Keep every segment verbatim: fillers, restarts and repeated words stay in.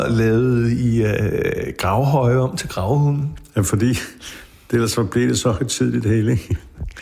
lavet i øh, gravhøje om til gravhunden? Ja, fordi det ellers så blev det så højtidigt hele, ikke?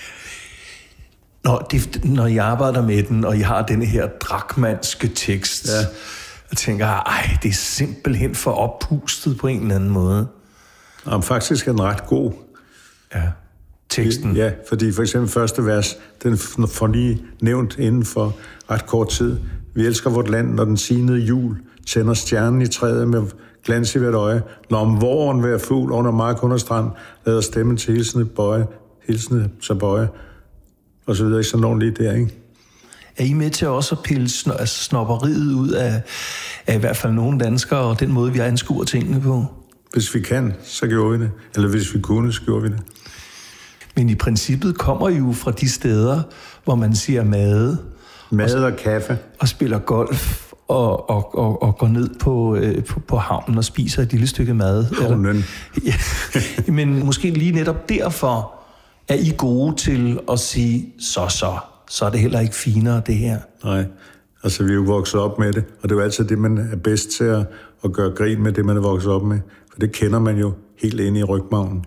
Når, det, når I arbejder med den, og I har denne her drachmannske tekst, ja. Jeg tænker, ej, det er simpelthen for oppustet på en eller anden måde. Jamen, faktisk er den ret god. Ja, teksten. Ja, fordi for eksempel første vers, den får lige nævnt inden for ret kort tid. Vi elsker vort land, når den sinede jul tænder stjernen i træet med glans i hvert øje. Når om våren hver fugl under mark under strand, lader stemmen til hilsende bøje, hilsende så bøje, og så videre. Så når lige der, ikke? Er I med til også at pille sno- altså snobberiet ud af, af i hvert fald nogle danskere, og den måde, vi anskuer tingene på? Hvis vi kan, så gjorde vi det. Eller hvis vi kunne, så gjorde vi det. Men i princippet kommer I jo fra de steder, hvor man siger mad. Mad og, og kaffe. Og spiller golf, og, og, og, og går ned på, øh, på, på havnen og spiser et lille stykke mad. Havnen. Ja, men måske lige netop derfor er I gode til at sige, så så, så er det heller ikke finere, det her. Nej, altså vi er jo vokset op med det, og det er jo altid det, man er bedst til at, at gøre grin med, det man er vokset op med. For det kender man jo helt inde i rygmarven.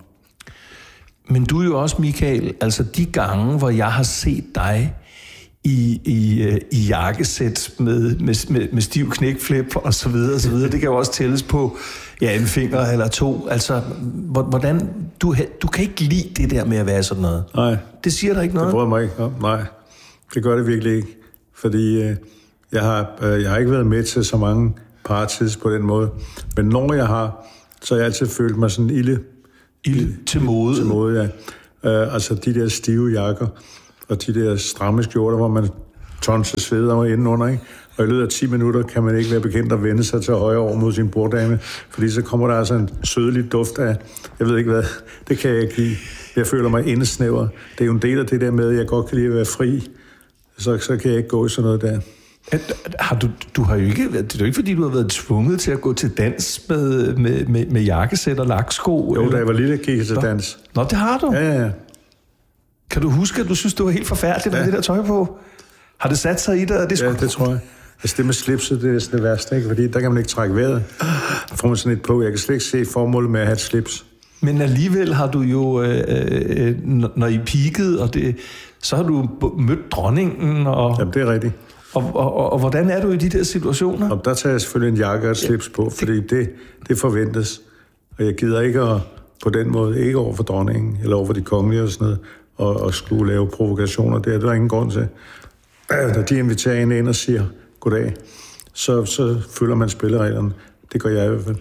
Men du er jo også, Michael, altså de gange, hvor jeg har set dig i, i, i jakkesæt med, med, med, med stiv knækflip og så videre, og så videre. Det kan jo også tælles på ja, en finger eller to. Altså, hvordan, du, du kan ikke lide det der med at være sådan noget. Nej. Det siger der ikke noget? Det bryder mig ikke om. Nej, det gør det virkelig ikke. Fordi øh, jeg, har, øh, jeg har ikke været med til så mange parties på den måde. Men når jeg har, så har jeg altid følt mig sådan ilde. Ilde til mode? Til mode, ja. Øh, altså de der stive jakker og de der stramme skjorter, hvor man tonser sveder indenunder, ikke? Og i løbet af ti minutter kan man ikke være bekendt at vende sig til højre over mod sin borddame, fordi så kommer der altså en sødelig duft af, jeg ved ikke hvad, det kan jeg ikke lide. Jeg føler mig indsnæver. Det er jo en del af det der med, at jeg godt kan lide at være fri. Så, så kan jeg ikke gå i sådan noget der. Har du, du har jo ikke, det er jo ikke, fordi du har været tvunget til at gå til dans med, med, med, med jakkesæt og laksko? Jo, eller? Da jeg var lille, gik jeg til dans. Nå, det har du? Ja, ja, ja. Kan du huske, at du synes, det var helt forfærdeligt, ja. Med det der tøj på? Har det sat sig i dig? Det ja, det tror jeg. Altså det med slipset, det er sådan det værste, ikke? Fordi der kan man ikke trække vejret. Der får man sådan et på. Jeg kan slet ikke se formålet med at have et slips. Men alligevel har du jo, øh, øh, når I peakede, og det, så har du mødt dronningen. Og, Jamen, det er rigtigt. Og, og, og, og hvordan er du i de der situationer? Og der tager jeg selvfølgelig en jakke og et slips på, fordi det, det forventes. Og jeg gider ikke at, på den måde, ikke over for dronningen, eller over for de kongelige og sådan noget, og, og skulle lave provokationer. Det er der ingen grund til. Når de inviterer en ind og siger goddag, så, så følger man spillereglerne. Det gør jeg i hvert fald.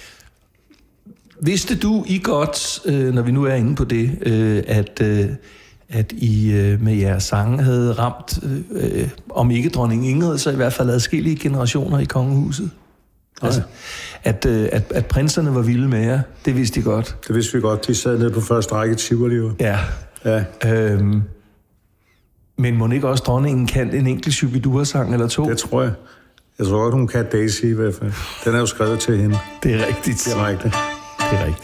Vidste du I godt, øh, når vi nu er inde på det, øh, at, øh, at I øh, med jeres sange havde ramt, øh, om ikke dronning Ingrid, så i hvert fald adskillige generationer i kongehuset? Nej. Altså, at, øh, at, at prinserne var vilde med jer, det vidste I godt? Det vidste vi godt. De sad nede på første række Tivoli. Ja. Ja. Øhm, men må ikke også dronningen kan en enkelt Shubidua-sang eller to? Det tror jeg. Jeg tror godt, hun kan Daisy i hvert fald. Den er jo skrevet til hende. Det er rigtigt. Det er rigtigt. Det er rigtigt.